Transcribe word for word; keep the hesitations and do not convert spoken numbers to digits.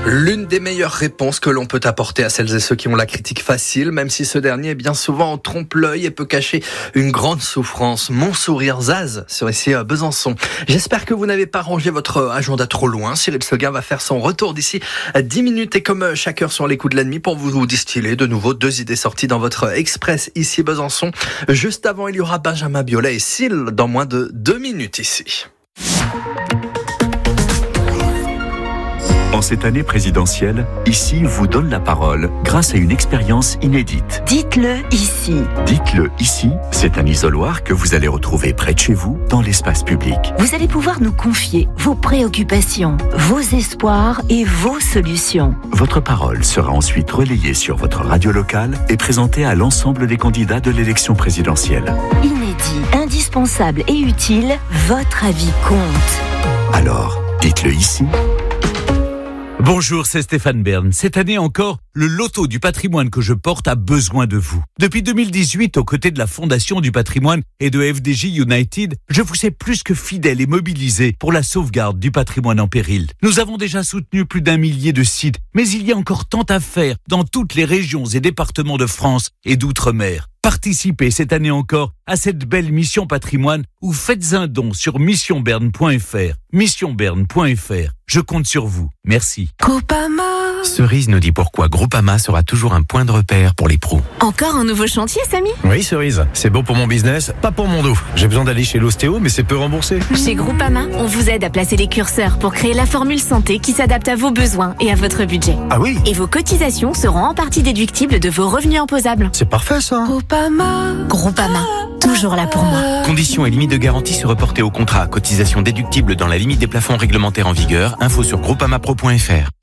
L'une des meilleures réponses que l'on peut apporter à celles et ceux qui ont la critique facile, même si ce dernier est bien souvent en trompe-l'œil et peut cacher une grande souffrance. Mon sourire Zaz sur ici à Besançon. J'espère que vous n'avez pas rangé votre agenda trop loin. Cyril Seguin va faire son retour d'ici à dix minutes et comme chaque heure sur les coups de la nuit pour vous distiller de nouveau deux idées sorties dans votre Express ici Besançon. Juste avant, il y aura Benjamin Biolay et Syl dans moins de deux minutes ici. En cette année présidentielle, Ici vous donne la parole grâce à une expérience inédite. Dites-le ici. Dites-le ici, c'est un isoloir que vous allez retrouver près de chez vous, dans l'espace public. Vous allez pouvoir nous confier vos préoccupations, vos espoirs et vos solutions. Votre parole sera ensuite relayée sur votre radio locale et présentée à l'ensemble des candidats de l'élection présidentielle. Inédit, indispensable et utile, votre avis compte. Alors, dites-le ici. Bonjour, c'est Stéphane Bern. Cette année encore, le loto du patrimoine que je porte a besoin de vous. Depuis deux mille dix-huit, aux côtés de la Fondation du patrimoine et de F D J United, je vous sais plus que fidèle et mobilisé pour la sauvegarde du patrimoine en péril. Nous avons déjà soutenu plus d'un millier de sites, mais il y a encore tant à faire dans toutes les régions et départements de France et d'outre-mer. Participez cette année encore à cette belle mission patrimoine ou faites un don sur mission bern point f r. mission bern point f r. Je compte sur vous. Merci. Groupama. Cerise nous dit pourquoi Groupama sera toujours un point de repère pour les pros. Encore un nouveau chantier, Samy ? Oui, Cerise. C'est bon pour mon business, pas pour mon dos. J'ai besoin d'aller chez l'ostéo, mais c'est peu remboursé. Chez Groupama, on vous aide à placer les curseurs pour créer la formule santé qui s'adapte à vos besoins et à votre budget. Ah oui ? Et vos cotisations seront en partie déductibles de vos revenus imposables. C'est parfait, ça. Groupama. Groupama. Toujours là pour moi. Conditions et limites de garantie se reporter au contrat. Cotisation déductible dans la limite des plafonds réglementaires en vigueur. Info sur groupamapro point f r.